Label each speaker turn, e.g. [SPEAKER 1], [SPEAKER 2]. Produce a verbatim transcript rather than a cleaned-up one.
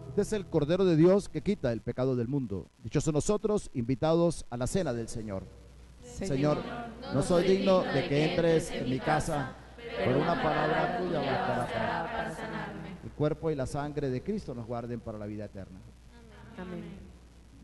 [SPEAKER 1] Este es el Cordero de Dios que quita el pecado del mundo. Dichosos nosotros, invitados a la cena del Señor.
[SPEAKER 2] Señor,
[SPEAKER 1] Señor, no soy digno de que entres en mi casa, pero una palabra tuya bastará para
[SPEAKER 2] para sanarme.
[SPEAKER 1] el cuerpo y la sangre de Cristo nos guarden para la vida eterna.
[SPEAKER 2] Amén.